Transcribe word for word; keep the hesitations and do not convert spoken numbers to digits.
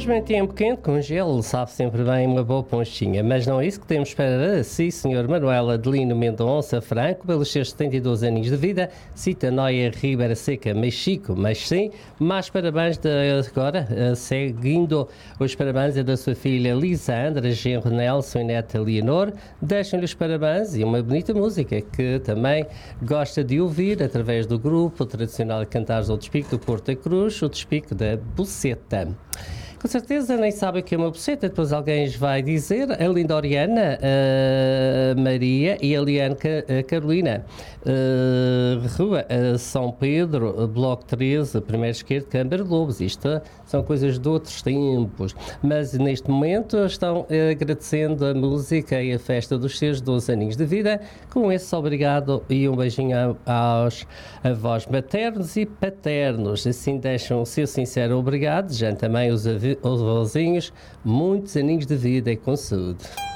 mesmo em tempo quente, com gelo, sabe sempre bem uma boa ponchinha. Mas não é isso que temos para si, senhor Manuel Adelino Mendonça Franco, pelos seus setenta e dois aninhos de vida. Cita Noia Ribeira Seca, Mexico, mas sim, mais parabéns de agora, uh, seguindo os parabéns é da sua filha Lisandra, genro Nelson e neta Leonor. Deixam-lhe os parabéns e uma bonita música que também gosta de ouvir através do grupo tradicional de cantares do Despico do Porto da Cruz, o Despico da Buceta. Com certeza nem sabe o que é uma buceta, depois alguém vai dizer. A linda Oriana, a Maria e a Liane a Carolina. Uh, Rua uh, São Pedro, Bloco treze, primeiro esquerdo, Câmara Lobos. Isto são coisas de outros tempos. Mas neste momento estão agradecendo a música e a festa dos seus doze aninhos de vida. Com esse obrigado e um beijinho aos avós maternos e paternos. Assim deixam o seu sincero obrigado. Já também os avós os vozinhos, muitos aninhos de vida e com saúde.